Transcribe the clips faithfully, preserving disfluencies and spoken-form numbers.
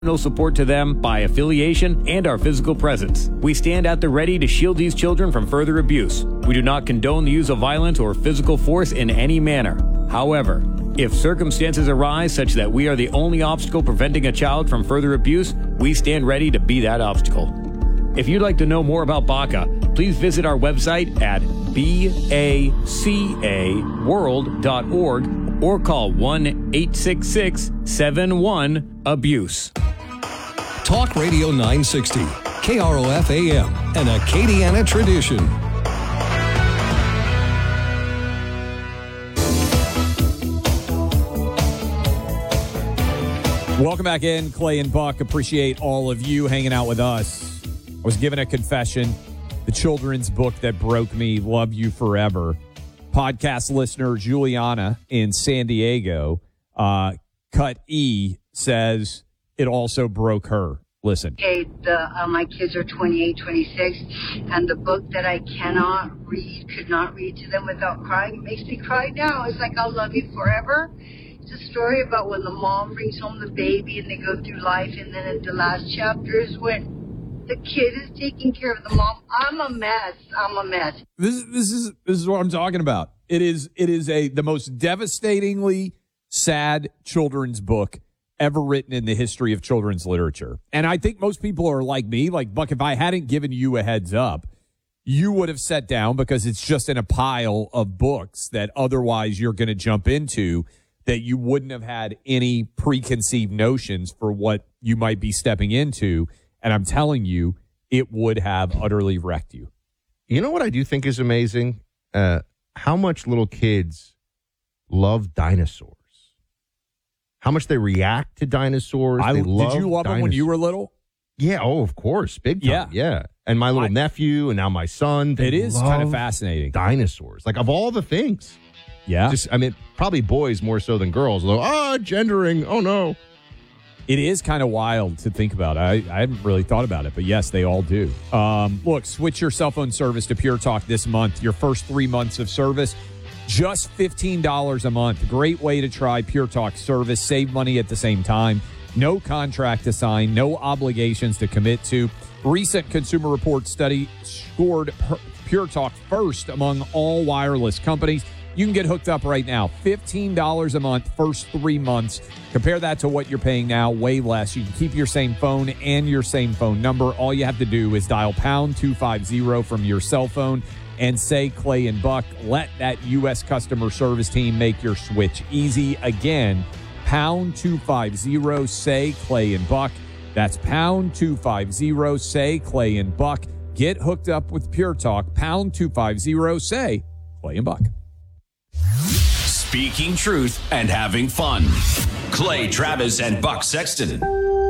support to them by affiliation and our physical presence. We stand at the ready to shield these children from further abuse. We do not condone the use of violence or physical force in any manner. However, if circumstances arise such that we are the only obstacle preventing a child from further abuse, we stand ready to be that obstacle. If you'd like to know more about B A C A, please visit our website at B A C A world dot org or call one eight six six seven one abuse. Talk Radio nine sixty, K R O F A M, an Acadiana tradition. Welcome back in, Clay and Buck. Appreciate all of you hanging out with us. I was given a confession. The children's book that broke me, Love You Forever. Podcast listener Juliana in San Diego, uh, Cut E, says it also broke her. Listen. Okay, the, uh, my kids are twenty-eight, twenty-six, and the book that I cannot read, could not read to them without crying, it makes me cry now. It's like I'll love you forever. It's a story about when the mom brings home the baby and they go through life, and then in the last chapters when the kid is taking care of the mom. I'm a mess. I'm a mess. This, this is this is what I'm talking about. It is it is a the most devastatingly sad children's book ever written in the history of children's literature. And I think most people are like me, like, Buck, if I hadn't given you a heads up, you would have sat down because it's just in a pile of books that otherwise you're going to jump into that you wouldn't have had any preconceived notions for what you might be stepping into. And I'm telling you, it would have utterly wrecked you. You know what I do think is amazing? Uh, how much little kids love dinosaurs. How much they react to dinosaurs. I, they love did you love dinosaurs. them when you were little? Yeah, oh, of course. Big time. Yeah. Yeah. And my little I, nephew and now my son. It is kind of fascinating. Dinosaurs. Like, of all the things. Yeah. Just, I mean, probably boys more so than girls. Although, ah, gendering. Oh, no. It is kind of wild to think about. I, I haven't really thought about it, but yes, they all do. Um, look, switch your cell phone service to Pure Talk this month. Your first three months of service, just fifteen dollars a month. Great way to try Pure Talk service. Save money at the same time. No contract to sign. No obligations to commit to. Recent Consumer Report study scored Pure Talk first among all wireless companies. You can get hooked up right now. fifteen dollars a month, first three months. Compare that to what you're paying now, way less. You can keep your same phone and your same phone number. All you have to do is dial pound two fifty from your cell phone and say Clay and Buck. Let that U S customer service team make your switch easy. Again, pound two fifty, say Clay and Buck. That's pound two fifty, say Clay and Buck. Get hooked up with Pure Talk, pound two fifty, say Clay and Buck. Speaking truth and having fun. Clay Travis and Buck Sexton.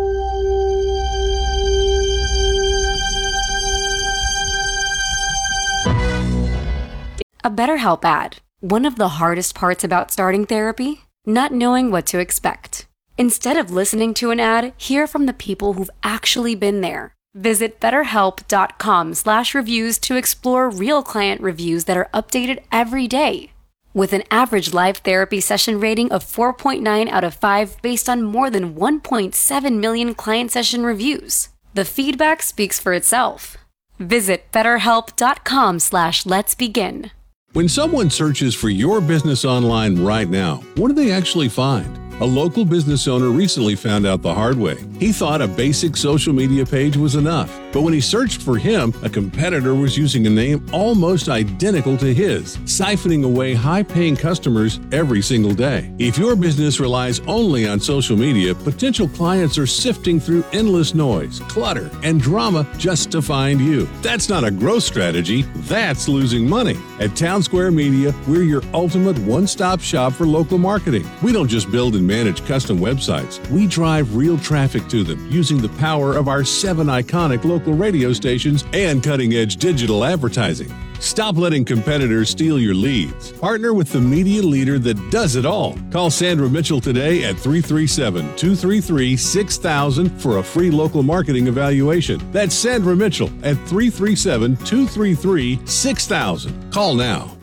A BetterHelp ad. One of the hardest parts about starting therapy? Not knowing what to expect. Instead of listening to an ad, hear from the people who've actually been there. Visit betterhelp.com slash reviews to explore real client reviews that are updated every day. With an average live therapy session rating of four point nine out of five based on more than one point seven million client session reviews. The feedback speaks for itself. Visit betterhelp.com slash let's begin. When someone searches for your business online right now, what do they actually find? A local business owner recently found out the hard way. He thought a basic social media page was enough. But when he searched for him, a competitor was using a name almost identical to his, siphoning away high-paying customers every single day. If your business relies only on social media, potential clients are sifting through endless noise, clutter, and drama just to find you. That's not a growth strategy. That's losing money. At Town Square Media, we're your ultimate one-stop shop for local marketing. We don't just build and manage custom websites. We drive real traffic to them using the power of our seven iconic local radio stations and cutting-edge digital advertising. Stop letting competitors steal your leads. Partner with the media leader that does it all. Call Sandra Mitchell today at three three seven, two three three, six thousand for a free local marketing evaluation. That's Sandra Mitchell at three three seven, two three three, six thousand. Call now.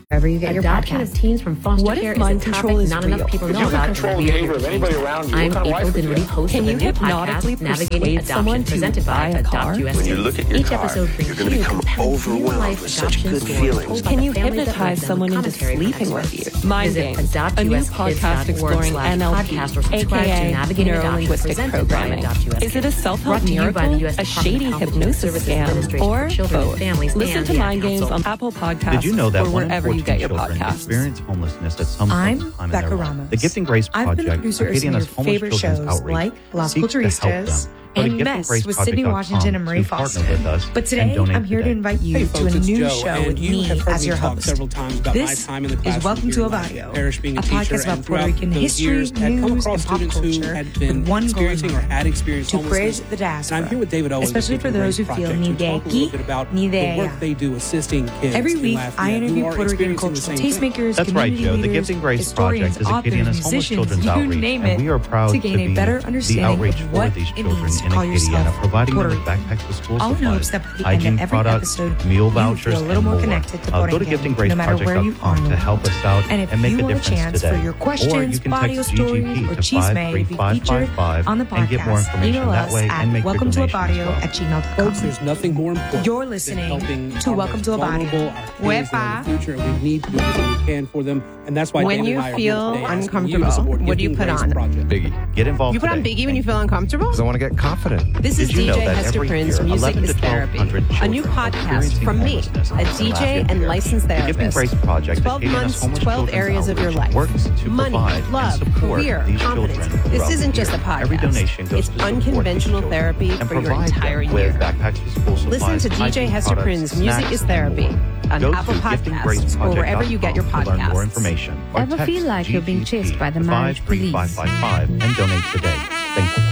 Wherever you get your podcast. Of teens from foster what care if mind control is not real? enough people If know you about control the behavior of anybody around you, I'm what kind of life April would you Dinwiddie, have? host Can of you a new hypnotically podcast, Navigating persuade Adoption, someone to presented buy by a car? Adopt U S A. When you look at your Each car, episode brings you're gonna you become compelling overwhelmed real-life with such adoption good stories feelings. told by Can you families that hypnotize love them someone with into commentary from sleeping with experts. you? Mind Visit Games, adopt a new U S kids podcast dot org exploring slash N L P, podcast or subscribe to aka Navigating Adoption, neuro-linguistic presented by programming. Adopt U S A. Is it a self-help Brought to you by the miracle, U S a Department shady of Health and hypnosis Services scam, Administration for or Children and both? Families Listen and to the Mind Ad Games Council. on Apple Podcasts Did you know that or one in wherever you fourteen get your children podcasts? experience homelessness at some point I'm in time Becca in their life? Ramos. The Gifting Grace I've Project, been the producer of some of Acadiana's your homeless favorite children's shows outreach, like Las seeks to help Culturistas them. Go to and gifting Mess grace with project Sydney dot com Washington and Marie to partner Foster. with us But and today, donate I'm here to today. invite you Hey, to folks, a it's new Joe, show and with you me have heard as me your talk host. several times about This my time in the is classroom Welcome here to in my Ovadio, parish being a, a teacher, podcast about and Puerto throughout Rican those history, years, had come news, across and pop students who culture had been with one goal in experiencing or mind, had experienced to homelessness. bridge the diaspora, And I'm here with David Owens, especially the for Gifting those who Grace feel Project, ni to de talk a little aquí, bit about ni de the work allá. they do assisting kids Every in week, Lafayette I who interview are Puerto Rican experiencing the cultural same thing. tastemakers, That's right, community Joe. The leaders, Gifting Grace historians, Project is authors, Acadiana's homeless musicians, children's you outreach, name and it, we are proud to gain to a be better the understanding outreach of for what these it children means to in call Acadiana, yourself providing them Puerto with Rican. backpacks with school All in hopes supplies, that by the end hygiene of every products, episode, meal you vouchers, feel a little and more more. connected to Uh, Puerto go to Rican, gifting grace no matter project where you dot com are. to help us out And if and make you a want a difference chance today. for your Or questions, you can audio text G G stories, P or to chisme five to three be five featured five five on the and get more podcast, information email that us way at and make your welcome to donation as Ovadio well. at gmail dot com. Folks, there's nothing more important You're than listening helping to our Welcome most to Ovadio. vulnerable, our kids that are in the future, and we need to do everything we can for them. And that's why When David you and I are feel here today asking uncomfortable, you to support what do you Gifting put Grace on? Project. Biggie, get involved You put on today. Biggie when you feel uncomfortable? Because I want to get confident. This is Did you D know J that Hester every Prince, year, Music eleven is to Therapy, twelve hundred a new children are podcast experiencing from me, homelessness a in D J Lafayette and area. licensed The Gifting therapist. Grace Project, twelve Acadiana's months, homeless twelve children's areas of your outreach, life. works to Money, provide love, and support career, these confidence. children This throughout isn't the just a year. podcast. Every donation goes It's to support unconventional these therapy children and for your provide entire them year. with backpacks with school supplies, Listen to D J hygiene Hester products, Prince, Music snacks, is and Therapy more. on Go Apple to gifting grace Podcasts or project wherever you get your dot com to learn more podcasts. information. Or Ever text feel like you're being G G P chased by the to marriage five three five five five and donate today. Thank you.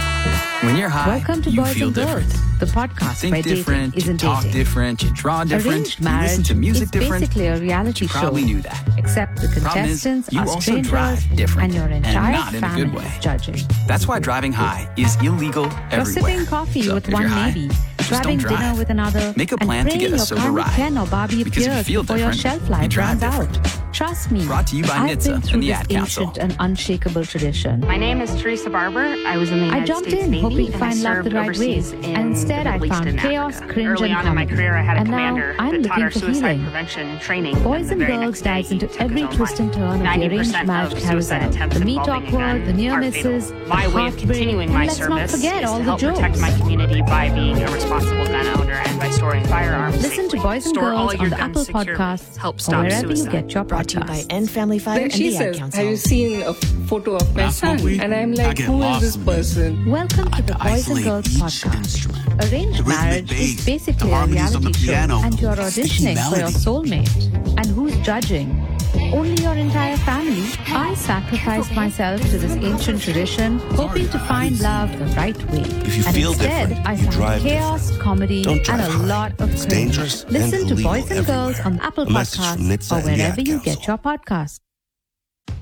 When you're high, Welcome to you Boys feel and different. Girls, the podcast Think where dating different, you isn't talk dating. different, you draw different, Arranged you listen marriage to music is different. basically a reality You show. probably knew that. Except the Problem is, contestants you are also strangers drive different, and your and entire not in a family good way. is judging. That's why driving high is illegal You're everywhere. sipping coffee So with if one you're high, maybe, just grabbing don't drive. dinner with another, Make a and plan to praying get a your sober car ride. Ken or Barbie Because if you appears feel before your different, shelf life you drive runs different. out. Trust me, Brought to you by I've N H T S A been through and the this Ad Council. ancient and unshakable tradition. My name is Teresa Barber. I was in the United I jumped States in Navy hoping to and find I love served the right way, overseas in and instead the I Middle East found and chaos, Africa. cringe, Early and on in my comedy. career, I had a And now commander I'm that taught looking our for suicide healing. prevention training. Boys and girls dives into every twist and turn of the ninety arranged percent marriage of suicide carousel. attempts The meet involving a gun awkward, the near are misses, fatal. the My way of heartbreak, continuing and my let's not service forget is all to the help protect jokes. my community by being a responsible gun owner and by storing firearms Listen to safely. Boys and Store all Girls your on the guns Apple securely. Podcasts Help or stop wherever suicide. you get your Brought to you by podcasts. End Family Fighter Then and she the Ad says, Council. have you seen a photo of my son? And I'm like, who is this person? Welcome to the Boys and Girls Podcast. Arranged marriage is basically a reality show, and you're auditioning for your soulmate. And who's judging? Only your entire family. I sacrificed myself to this ancient tradition, hoping to find love the right way. If you and feel instead, different, I you found drive chaos, comedy, Don't and drive a hard. lot of It's cringe. dangerous and Listen to illegal Boys and Girls everywhere. on Apple A message from Podcasts N H T S A or and the Ad wherever you Council. get your podcasts.